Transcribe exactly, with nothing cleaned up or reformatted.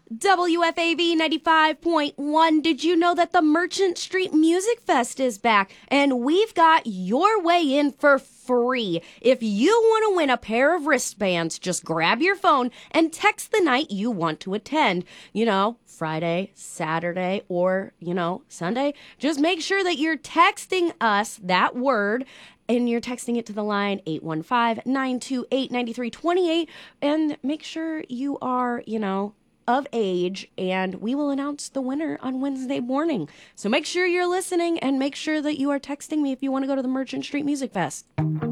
W F A V ninety-five point one. Did you know that the Merchant Street Music Fest is back? And we've got your way in for free. If you want to win a pair of wristbands, just grab your phone and text the night you want to attend. You know, Friday, Saturday, or, you know, Sunday. Just make sure that you're texting us that word, and you're texting it to the line eight one five, nine two eight, nine three two eight. And make sure you are, you know, of age, and we will announce the winner on Wednesday morning. So make sure you're listening, and make sure that you are texting me if you want to go to the Merchant Street Music Fest.